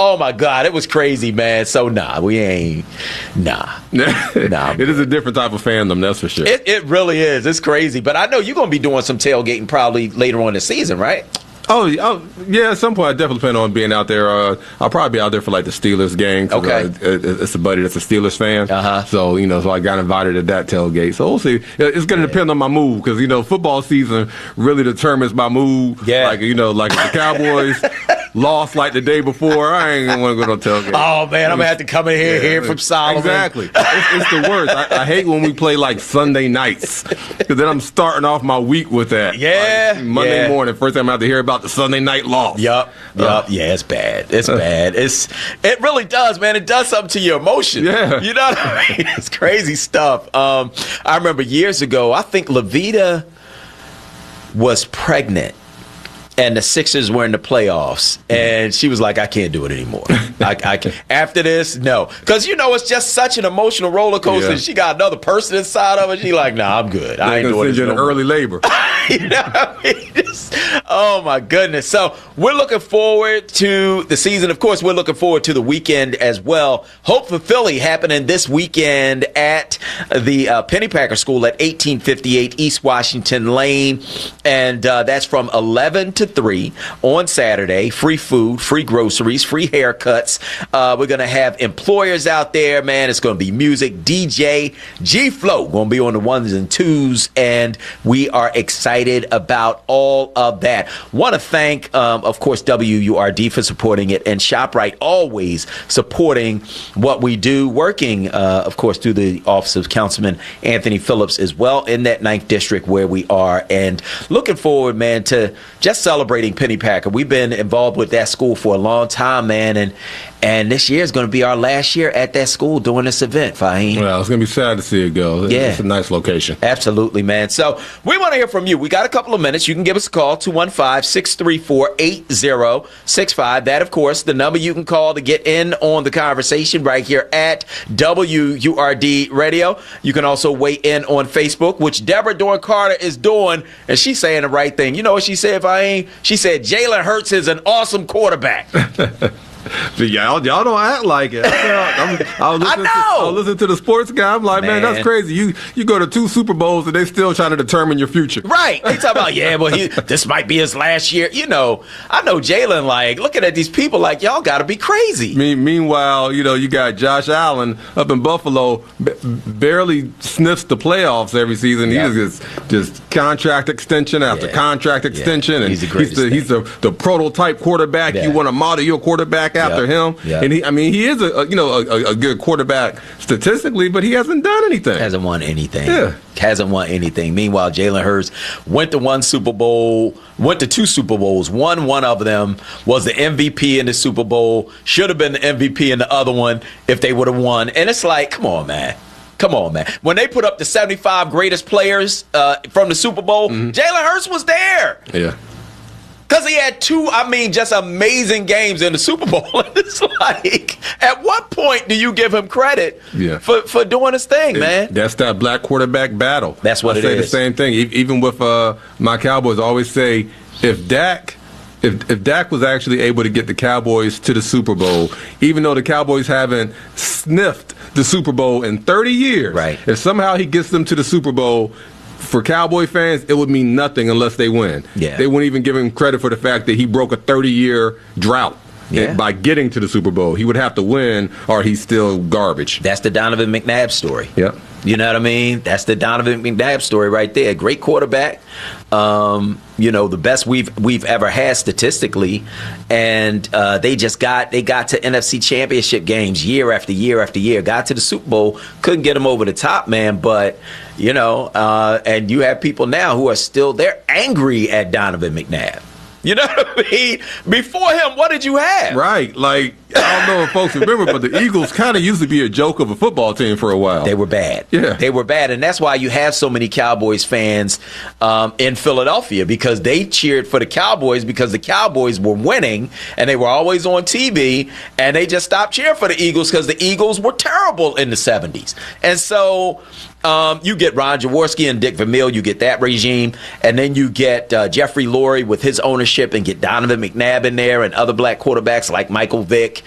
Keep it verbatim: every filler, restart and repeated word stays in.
Oh my God, it was crazy, man. So nah, we ain't nah. nah. It is a different type of fandom, that's for sure. It it really is. It's crazy. But I know you're gonna be doing some tailgating probably later on this season, right? Oh, oh, yeah, at some point I definitely plan on being out there. Uh, I'll probably be out there for like the Steelers game. Okay. Uh, it, it's a buddy that's a Steelers fan. Uh-huh. So, you know, so I got invited to that tailgate. So we'll see. It's going to yeah. depend on my mood because, you know, football season really determines my mood. Yeah. Like, you know, like if the Cowboys lost like the day before, I ain't going to want to go to tailgate. Oh, man, I'm going to have to come in here yeah, hear from Solomon. Exactly. It's, it's the worst. I, I hate when we play like Sunday nights because then I'm starting off my week with that. Yeah. Like, Monday yeah. morning, first time I have to hear about the Sunday night loss. Yup, yup, uh, yeah, it's bad. It's bad. It's it really does, man. It does something to your emotion. Yeah, you know what I mean. It's crazy stuff. Um, I remember years ago. I think Levita was pregnant, and the Sixers were in the playoffs, and she was like, "I can't do it anymore. I, I can't. After this, no." Because you know it's just such an emotional roller coaster. Yeah. She got another person inside of it. She like, "Nah, I'm good. I ain't doing this no no more." Early labor. You know what I mean? Just, oh my goodness. So we're looking forward to the season. Of course, we're looking forward to the weekend as well. Hope for Philly happening this weekend at the uh, Pennypacker School at eighteen fifty-eight East Washington Lane. And uh, that's from eleven to three on Saturday. Free food, free groceries, free haircuts. Uh, we're going to have employers out there, man. It's going to be music, D J, G-Flow going to be on the ones and twos. And we are excited about all of that. Want to thank, um, of course, W U R D for supporting it, and ShopRite always supporting what we do, working, uh, of course, through the office of Councilman Anthony Phillips as well in that ninth district where we are, and looking forward, man, to just celebrating Pennypacker. We've been involved with that school for a long time, man, and and this year is going to be our last year at that school doing this event, Fahim. Well, it's going to be sad to see it go. Yeah. It's a nice location. Absolutely, man. So we want to hear from you. We got a couple of minutes. You can give us a call, two one five, six three four, eight zero six five. That, of course, the number you can call to get in on the conversation right here at W U R D Radio. You can also weigh in on Facebook, which Deborah Dorn Carter is doing, and she's saying the right thing. You know what she said, Fahim? She said Jalen Hurts is an awesome quarterback. But y'all, y'all don't act like it. I'm, I'll, listen I know. To, I'll listen to the sports guy. I'm like, man. man, that's crazy. You you go to two Super Bowls and they still trying to determine your future. Right. They talk about, yeah, well, he, this might be his last year. You know, I know Jalen, like, looking at these people like, y'all got to be crazy. Me, meanwhile, you know, you got Josh Allen up in Buffalo, b- barely sniffs the playoffs every season. Yep. He's just, just contract extension after yeah. contract extension. Yeah. And he's the he's the, he's the, the prototype quarterback. Yeah. You want to model your quarterback after yep. him. Yep. And he, I mean, he is a, a you know a, a good quarterback statistically, but he hasn't done anything. Hasn't won anything. Yeah. Hasn't won anything. Meanwhile, Jalen Hurts went to one Super Bowl, went to two Super Bowls, won one of them, was the M V P in the Super Bowl, should have been the M V P in the other one if they would have won. And it's like, come on, man. Come on, man. When they put up the seventy-five greatest players uh, from the Super Bowl, mm-hmm. Jalen Hurts was there. Yeah. Because he had two, I mean, just amazing games in the Super Bowl. It's like, at what point do you give him credit yeah. for, for doing his thing, it, man? That's that black quarterback battle. That's what I it say is. The same thing. Even with uh, my Cowboys, I always say, if Dak... If, if Dak was actually able to get the Cowboys to the Super Bowl, even though the Cowboys haven't sniffed the Super Bowl in thirty years, right. if somehow he gets them to the Super Bowl, for Cowboy fans, it would mean nothing unless they win. Yeah. They wouldn't even give him credit for the fact that he broke a thirty-year drought. Yeah. By getting to the Super Bowl. He would have to win or he's still garbage. That's the Donovan McNabb story. Yep. You know what I mean? That's the Donovan McNabb story right there. Great quarterback. Um, you know, the best we've we've ever had statistically. And uh, they just got they got to N F C Championship games year after year after year. Got to the Super Bowl. Couldn't get them over the top, man. But, you know, uh, and you have people now who are still, they're angry at Donovan McNabb. You know what I mean? Before him, what did you have? Right. Like, I don't know if folks remember, but the Eagles kind of used to be a joke of a football team for a while. They were bad. Yeah. They were bad. And that's why you have so many Cowboys fans um, in Philadelphia, because they cheered for the Cowboys because the Cowboys were winning and they were always on T V, and they just stopped cheering for the Eagles because the Eagles were terrible in the seventies. And so um, you get Ron Jaworski and Dick Vermeil, you get that regime, and then you get uh, Jeffrey Lurie with his ownership and get Donovan McNabb in there and other black quarterbacks like Michael Vick